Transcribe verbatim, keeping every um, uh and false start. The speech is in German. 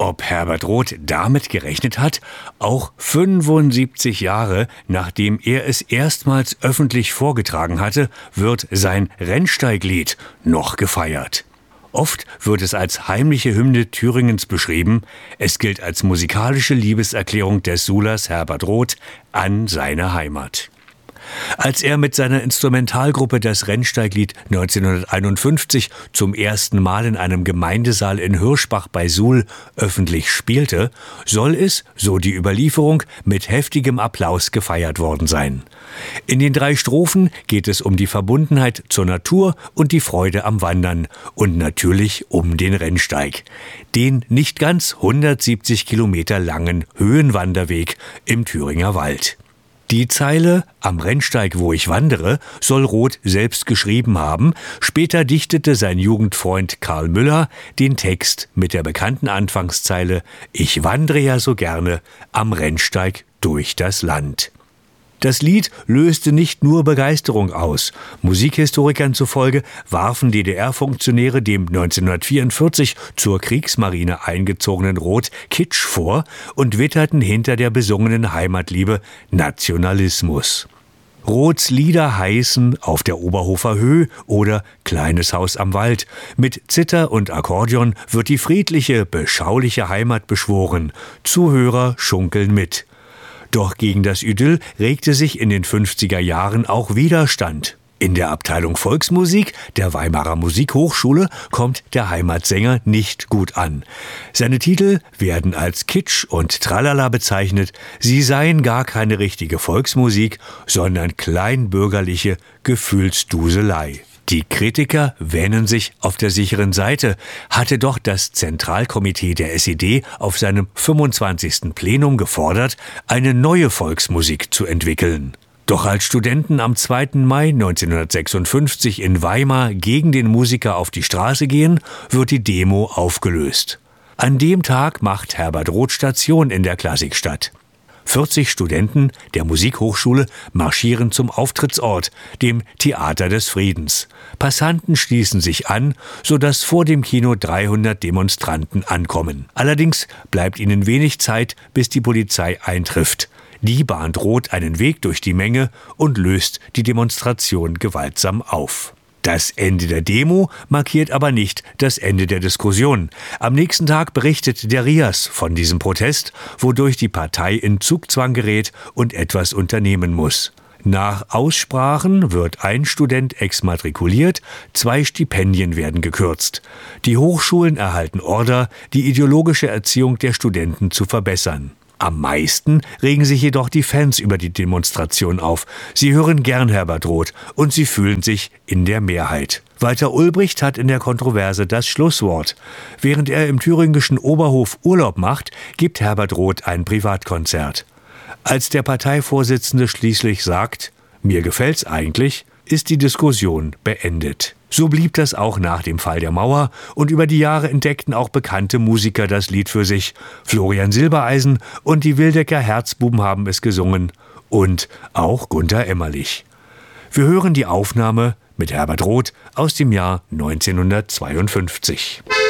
Ob Herbert Roth damit gerechnet hat, auch fünfundsiebzig Jahre nachdem er es erstmals öffentlich vorgetragen hatte, wird sein Rennsteiglied noch gefeiert. Oft wird es als heimliche Hymne Thüringens beschrieben. Es gilt als musikalische Liebeserklärung des Sulers Herbert Roth an seine Heimat. Als er mit seiner Instrumentalgruppe das Rennsteiglied neunzehnhunderteinundfünfzig zum ersten Mal in einem Gemeindesaal in Hirschbach bei Suhl öffentlich spielte, soll es, so die Überlieferung, mit heftigem Applaus gefeiert worden sein. In den drei Strophen geht es um die Verbundenheit zur Natur und die Freude am Wandern und natürlich um den Rennsteig, den nicht ganz hundertsiebzig Kilometer langen Höhenwanderweg im Thüringer Wald. Die Zeile »Am Rennsteig, wo ich wandere« soll Roth selbst geschrieben haben. Später dichtete sein Jugendfreund Karl Müller den Text mit der bekannten Anfangszeile »Ich wandre ja so gerne am Rennsteig durch das Land«. Das Lied löste nicht nur Begeisterung aus. Musikhistorikern zufolge warfen D D R-Funktionäre dem neunzehnhundertvierundvierzig zur Kriegsmarine eingezogenen Roth Kitsch vor und witterten hinter der besungenen Heimatliebe Nationalismus. Roths Lieder heißen »Auf der Oberhofer Höh« oder »Kleines Haus am Wald«. Mit Zither und Akkordeon wird die friedliche, beschauliche Heimat beschworen. Zuhörer schunkeln mit. Doch gegen das Idyll regte sich in den fünfziger Jahren auch Widerstand. In der Abteilung Volksmusik der Weimarer Musikhochschule kommt der Heimatsänger nicht gut an. Seine Titel werden als Kitsch und Tralala bezeichnet. Sie seien gar keine richtige Volksmusik, sondern kleinbürgerliche Gefühlsduselei. Die Kritiker wähnen sich auf der sicheren Seite, hatte doch das Zentralkomitee der S E D auf seinem fünfundzwanzigsten Plenum gefordert, eine neue Volksmusik zu entwickeln. Doch als Studenten am zweiten Mai neunzehnhundertsechsundfünfzig in Weimar gegen den Musiker auf die Straße gehen, wird die Demo aufgelöst. An dem Tag macht Herbert Roth Station in der Klassikstadt. vierzig Studenten der Musikhochschule marschieren zum Auftrittsort, dem Theater des Friedens. Passanten schließen sich an, sodass vor dem Kino dreihundert Demonstranten ankommen. Allerdings bleibt ihnen wenig Zeit, bis die Polizei eintrifft. Die bahnt Roth einen Weg durch die Menge und löst die Demonstration gewaltsam auf. Das Ende der Demo markiert aber nicht das Ende der Diskussion. Am nächsten Tag berichtet der RIAS von diesem Protest, wodurch die Partei in Zugzwang gerät und etwas unternehmen muss. Nach Aussprachen wird ein Student exmatrikuliert, zwei Stipendien werden gekürzt. Die Hochschulen erhalten Order, die ideologische Erziehung der Studenten zu verbessern. Am meisten regen sich jedoch die Fans über die Demonstration auf. Sie hören gern Herbert Roth und sie fühlen sich in der Mehrheit. Walter Ulbricht hat in der Kontroverse das Schlusswort. Während er im thüringischen Oberhof Urlaub macht, gibt Herbert Roth ein Privatkonzert. Als der Parteivorsitzende schließlich sagt, »Mir gefällt's eigentlich«, ist die Diskussion beendet. So blieb das auch nach dem Fall der Mauer und über die Jahre entdeckten auch bekannte Musiker das Lied für sich. Florian Silbereisen und die Wildecker Herzbuben haben es gesungen und auch Gunter Emmerlich. Wir hören die Aufnahme mit Herbert Roth aus dem Jahr neunzehnhundertzweiundfünfzig.